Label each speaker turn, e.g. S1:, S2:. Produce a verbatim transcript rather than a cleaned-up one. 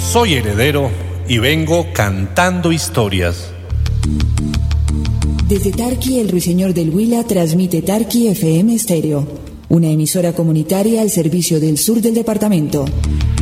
S1: Soy heredero y vengo cantando historias.
S2: Desde Tarqui, el Ruiseñor del Huila transmite Tarqui F M Estéreo, una emisora comunitaria al servicio del sur del departamento.